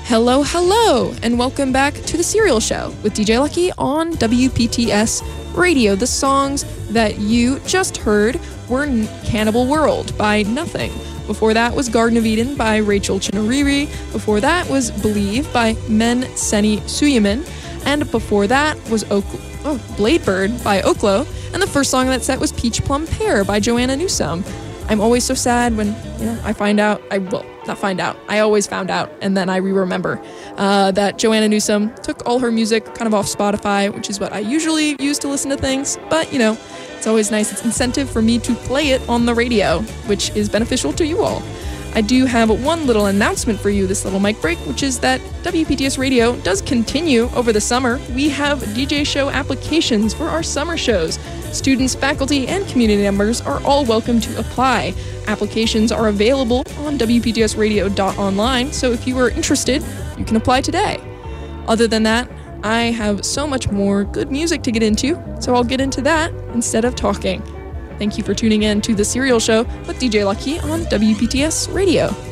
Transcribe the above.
Hello, hello, and welcome back to The Serial Show with DJ Lucky on WPTS Radio. The songs that you just heard were Cannibal World by Nothing. Before that was Garden of Eden by Rachel Chinoriri. Before that was Believe by Men Seni Suyemin. And before that was Bladebird by Oklo. And the first song in that set was Peach Plum Pear by Joanna Newsom. I'm always so sad when I always found out, and then I remember that Joanna Newsom took all her music kind of off Spotify, which is what I usually use to listen to things. But, it's always nice. It's incentive for me to play it on the radio, which is beneficial to you all. I do have one little announcement for you, this little mic break, which is that WPTS Radio does continue over the summer. We have DJ show applications for our summer shows. Students, faculty, and community members are all welcome to apply. Applications are available on WPTSradio.online, so if you are interested, you can apply today. Other than that, I have so much more good music to get into, so I'll get into that instead of talking. Thank you for tuning in to The Serial Show with DJ Lucky on WPTS Radio.